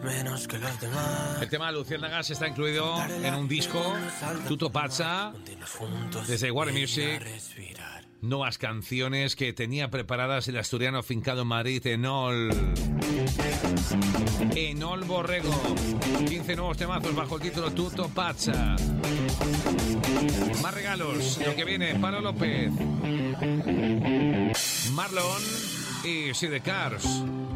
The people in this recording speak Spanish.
menos que los demás. El tema de Luciérnagas está incluido en un disco, Tutto Pazza, desde Warner Music. Nuevas canciones que tenía preparadas el asturiano afincado en Madrid, Enol Borrego. 15 nuevos temazos bajo el título Tutto Pazza. Más regalos, lo que viene, Pablo López, Marlon y Sidecars.